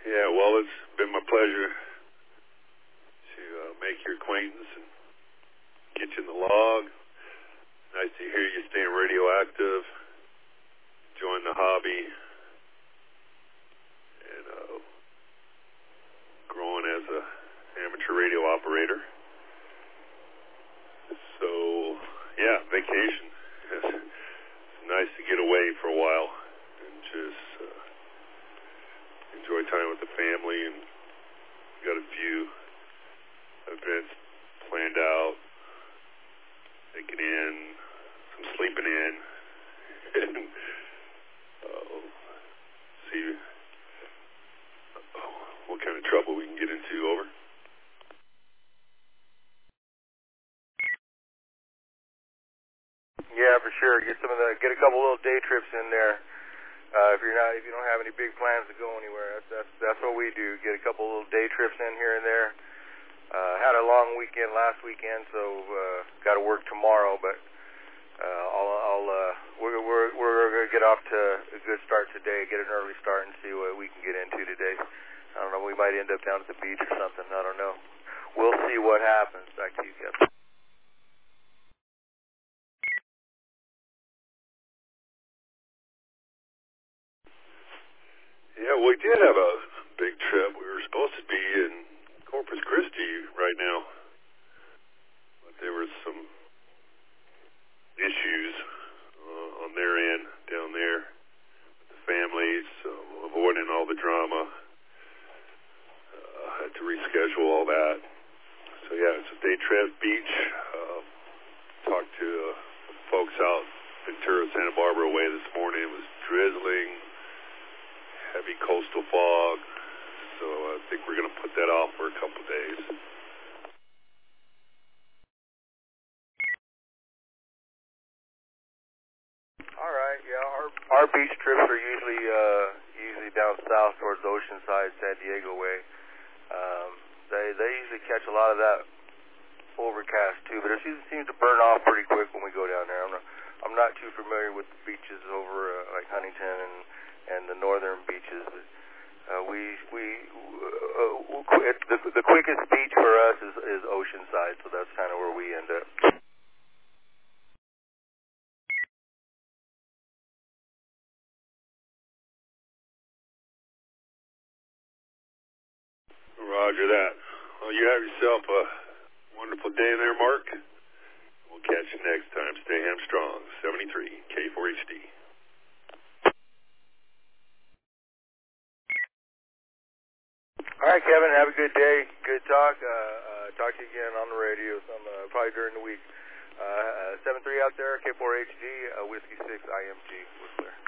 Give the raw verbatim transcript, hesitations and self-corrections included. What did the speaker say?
Yeah, well, it's been my pleasure to uh, make your acquaintance and get you in the log. Nice to hear you staying radioactive, join the hobby, and uh, growing as a amateur radio operator. So, yeah, vacation. It's nice to get away for a while and just uh, enjoy time with the family, and got a few events planned out, taking in, some sleeping in, and uh, see uh, what kind of trouble we can get into. Over. Yeah, for sure. Get some of the, get a couple little day trips in there. Uh, if you're not, if you don't have any big plans to go anywhere, that's that's, that's what we do. Get a couple little day trips in here and there. Uh, had a long weekend last weekend, so uh, got to work tomorrow. But uh, I'll, I'll uh, we're we're we're gonna get off to a good start today. Get an early start and see what we can get into today. I don't know. We might end up down at the beach or something. I don't know. We'll see what happens. Back to you, Kevin. Yeah, we did have a big trip. We were supposed to be in Corpus Christi right now, but there were some issues uh, on their end down there with the families, so avoiding all the drama. Uh, had to reschedule all that. So yeah, it's a day trip, beach. Uh, talked to uh, folks out Ventura, Santa Barbara way this morning. It was drizzling, heavy coastal fog, so I think we're going to put that off for a couple of days. All right, yeah, our our beach trips are usually uh, usually down south towards Oceanside, San Diego way. Um, they they usually catch a lot of that overcast too, but it seems, seems to burn off pretty quick when we go down there. I'm not I'm not too familiar with the beaches over uh, like Huntington and and the northern beaches. But, uh, we we uh, the the quickest beach for us is is Oceanside, so that's kind of where we end up. Roger that. Well, you have yourself a wonderful day there, Mark. We'll catch you next time. Stay hamstrong. seventy-three K four H D. All right, Kevin, have a good day. Good talk. Uh, uh, talk to you again on the radio some, uh, probably during the week. Uh, uh, seven three out there, K four H D, uh, Whiskey six I M G. Whistler.